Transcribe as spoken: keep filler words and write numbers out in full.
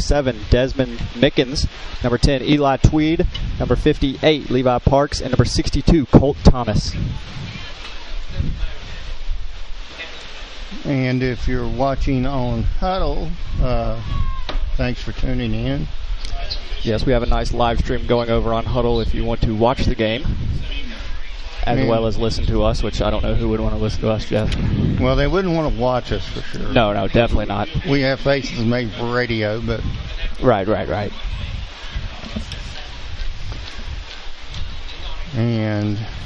forty-seven, Desmond Mickens. Number ten, Eli Tweed. Number fifty-eight, Levi Parks. And number sixty-two, Colt Thomas. And if you're watching on Huddle, uh, thanks for tuning in. Yes, we have a nice live stream going over on Huddle if you want to watch the game, as Man. well as listen to us, which I don't know who would want to listen to us, Jeff. Well, they wouldn't want to watch us for sure. No, no, definitely not. We have faces made for radio, but... Right, right, right. And...